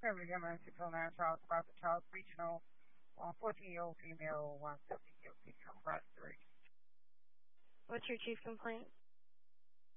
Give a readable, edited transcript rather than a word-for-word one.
Coverage emergency program, Charles Prophet, Charles Regional, 14-year-old female, 150-year-old female, cross 3. What's your chief complaint?